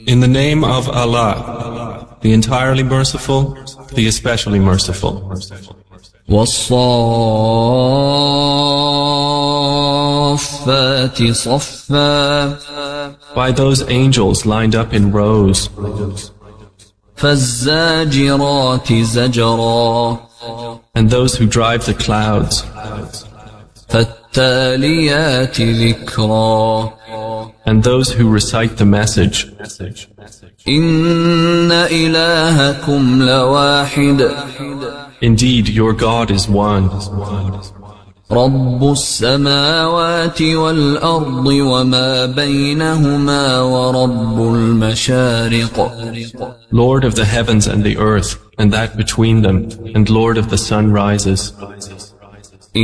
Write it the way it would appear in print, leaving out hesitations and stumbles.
In the name of Allah, the entirely merciful, the especially merciful. وَالصَّافَّاتِ صَفًّا By those angels lined up in rows. فَالزَّاجِرَاتِ زَجْرًا And those who drive the clouds. فَالتَّالِيَاتِ ذِكْرًا And those who recite the message. إِنَّ إِلَٰهَكُمْ لَوَاحِدٌ Indeed, your God is one. رَبُّ السَّمَاوَاتِ وَالْأَرْضِ وَمَا بَيْنَهُمَا وَرَبُّ الْمَشَارِقِ Lord of the heavens and the earth, and that between them, and Lord of the sunrises.